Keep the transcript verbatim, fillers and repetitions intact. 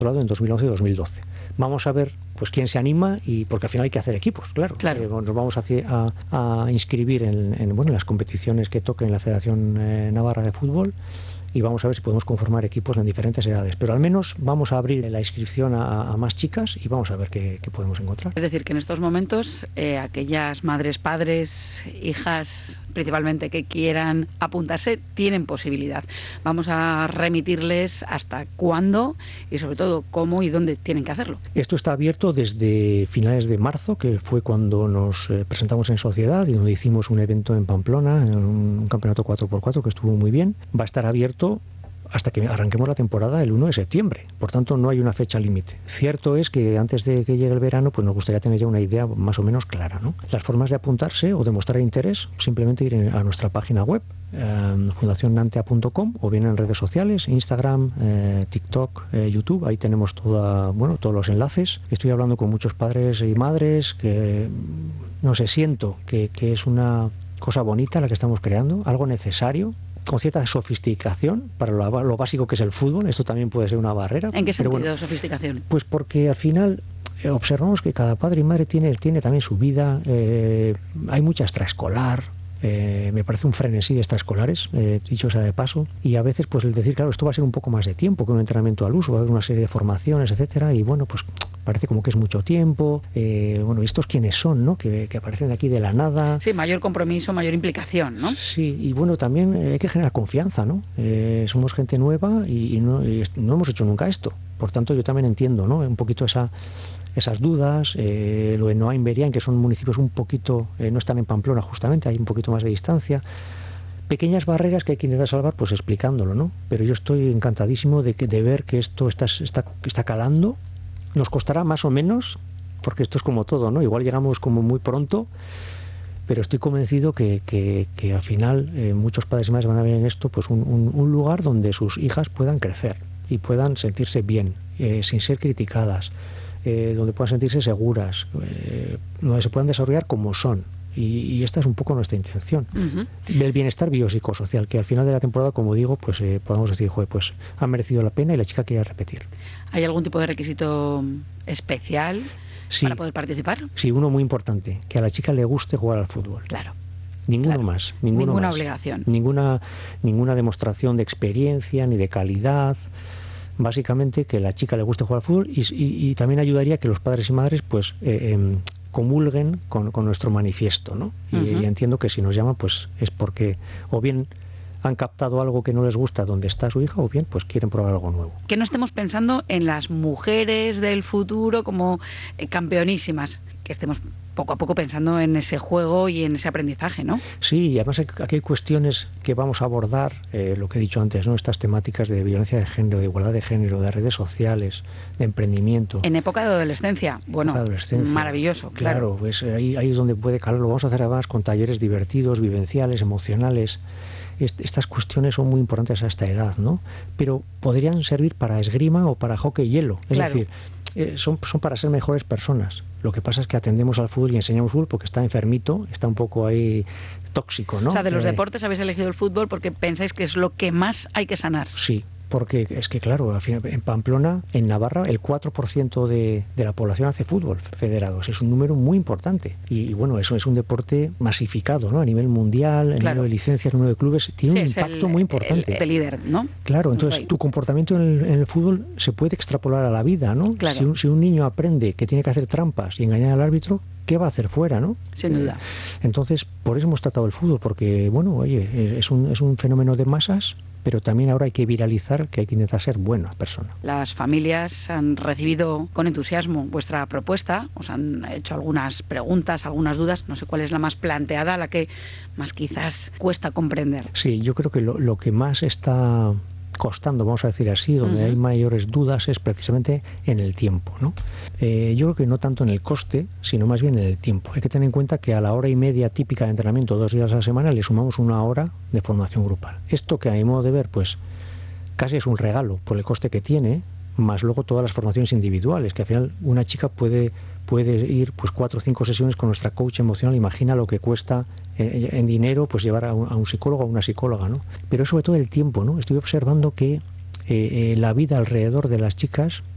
en dos mil once y dos mil doce. Vamos a ver pues quién se anima, y porque al final hay que hacer equipos, claro. claro. Eh, nos vamos a, a, a inscribir en, en, bueno, en las competiciones que toquen la Federación eh, Navarra de Fútbol, y vamos a ver si podemos conformar equipos en diferentes edades. Pero al menos vamos a abrir la inscripción a, a más chicas y vamos a ver qué, qué podemos encontrar. Es decir, que en estos momentos eh, aquellas madres, padres, hijas, principalmente, que quieran apuntarse, tienen posibilidad. Vamos a remitirles hasta cuándo y sobre todo cómo y dónde tienen que hacerlo. Esto está abierto desde finales de marzo, que fue cuando nos eh, presentamos en sociedad y donde hicimos un evento en Pamplona, en un, un campeonato cuatro por cuatro que estuvo muy bien. Va a estar abierto hasta que arranquemos la temporada el uno de septiembre. Por tanto, no hay una fecha límite. Cierto es que antes de que llegue el verano, pues nos gustaría tener ya una idea más o menos clara, ¿no? Las formas de apuntarse o demostrar interés, simplemente ir a nuestra página web, eh, fundación nantea punto com, o bien en redes sociales, Instagram, eh, TikTok, eh, YouTube. Ahí tenemos toda, bueno, todos los enlaces. Estoy hablando con muchos padres y madres que, no sé, siento que, que es una cosa bonita la que estamos creando, algo necesario, con cierta sofisticación para lo, lo básico que es el fútbol. Esto también puede ser una barrera. ¿En qué sentido, bueno, sofisticación? Pues porque al final eh, observamos que cada padre y madre tiene, tiene también su vida, eh, hay mucha extraescolar. Eh, me parece un frenesí de extraescolares, eh, dicho sea de paso, y a veces pues el decir, claro, esto va a ser un poco más de tiempo que un entrenamiento al uso, va a haber una serie de formaciones, etcétera, y bueno, pues parece como que es mucho tiempo. Eh, bueno, ¿y estos quiénes son, no? Que, que aparecen de aquí de la nada. Sí, mayor compromiso, mayor implicación, ¿no? Sí, y bueno, también hay que generar confianza, ¿no? Eh, somos gente nueva y, y, no, y no hemos hecho nunca esto, por tanto yo también entiendo, ¿no? Un poquito esa esas dudas, eh, lo de Noa y Berián, que son municipios un poquito, eh, no están en Pamplona justamente, hay un poquito más de distancia, pequeñas barreras que hay que intentar salvar, pues explicándolo, ¿no? Pero yo estoy encantadísimo de, que, de ver que esto está, está, está calando. Nos costará más o menos, porque esto es como todo, ¿no? Igual llegamos como muy pronto, pero estoy convencido que, que, que al final eh, muchos padres y madres van a ver en esto pues un, un, un lugar donde sus hijas puedan crecer y puedan sentirse bien, eh, sin ser criticadas, Eh, donde puedan sentirse seguras, eh, donde se puedan desarrollar como son. Y, y esta es un poco nuestra intención. Uh-huh. El bienestar biopsicosocial, que al final de la temporada, como digo, pues eh, podamos decir, joder, pues ha merecido la pena y la chica quiere repetir. ¿Hay algún tipo de requisito especial sí, para poder participar? Sí, uno muy importante, que a la chica le guste jugar al fútbol. Claro. Ninguno claro. más. Ninguno ninguna más. obligación. Ninguna, ninguna demostración de experiencia ni de calidad. Básicamente que la chica le guste jugar al fútbol y, y, y también ayudaría que los padres y madres pues eh, eh, comulguen con, con nuestro manifiesto, ¿no? Y, uh-huh. y entiendo que si nos llaman pues es porque o bien han captado algo que no les gusta donde está su hija o bien pues quieren probar algo nuevo. Que no estemos pensando en las mujeres del futuro como eh, campeonísimas, que estemos poco a poco pensando en ese juego y en ese aprendizaje, ¿no? Sí, y además aquí hay cuestiones que vamos a abordar, eh, lo que he dicho antes, ¿no? Estas temáticas de violencia de género, de igualdad de género, de redes sociales, de emprendimiento. En época de adolescencia, bueno, adolescencia. Maravilloso, claro. Claro, pues ahí, ahí es donde puede calarlo. Vamos a hacer además con talleres divertidos, vivenciales, emocionales. Estas cuestiones son muy importantes a esta edad, ¿no? Pero podrían servir para esgrima o para hockey hielo. Es claro. decir, eh, son, son para ser mejores personas. Lo que pasa es que atendemos al fútbol y enseñamos fútbol porque está enfermito, está un poco ahí tóxico, ¿no? O sea, de los eh, deportes habéis elegido el fútbol porque pensáis que es lo que más hay que sanar. Sí. Porque es que, claro, al final, en Pamplona, en Navarra, el cuatro por ciento de, de la población hace fútbol federados. Es un número muy importante. Y, y bueno, eso es un deporte masificado, ¿no? A nivel mundial, el claro. número de licencias, el número de clubes, tiene sí, un es impacto el, muy importante. El, el líder, ¿no? Claro, entonces tu comportamiento en el, en el fútbol se puede extrapolar a la vida, ¿no? Claro. Si un, si un niño aprende que tiene que hacer trampas y engañar al árbitro, ¿qué va a hacer fuera, no? Sin duda. Entonces, por eso hemos tratado el fútbol, porque, bueno, oye, es un, es un fenómeno de masas, pero también ahora hay que viralizar, que hay que intentar ser buena persona. Las familias han recibido con entusiasmo vuestra propuesta, os han hecho algunas preguntas, algunas dudas, no sé cuál es la más planteada, la que más quizás cuesta comprender. Sí, yo creo que lo, lo que más está costando, vamos a decir así, donde uh-huh. hay mayores dudas es precisamente en el tiempo, ¿no? Eh, yo creo que no tanto en el coste, sino más bien en el tiempo. Hay que tener en cuenta que a la hora y media típica de entrenamiento, dos días a la semana, le sumamos una hora de formación grupal. Esto, que a mi modo de ver, pues casi es un regalo por el coste que tiene, más luego todas las formaciones individuales, que al final una chica puede, puede ir pues cuatro o cinco sesiones con nuestra coach emocional. Imagina lo que cuesta eh, en dinero pues llevar a un, a un psicólogo o una psicóloga, ¿no? Pero sobre todo el tiempo, ¿no? Estoy observando que eh, eh, la vida alrededor de las chicas